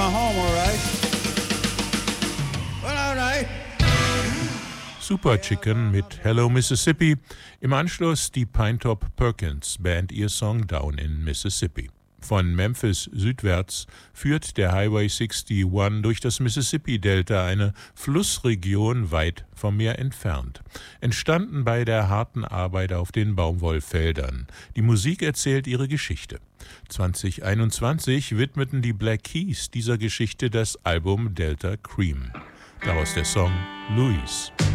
home, all right? Well, all right. Super Chicken mit Hello Mississippi, im Anschluss die Pinetop Perkins Band ihr Song Down in Mississippi. Von Memphis südwärts führt der Highway 61 durch das Mississippi-Delta, eine Flussregion weit vom Meer entfernt. Entstanden bei der harten Arbeit auf den Baumwollfeldern. Die Musik erzählt ihre Geschichte. 2021 widmeten die Black Keys dieser Geschichte das Album Delta Cream. Daraus der Song Louise.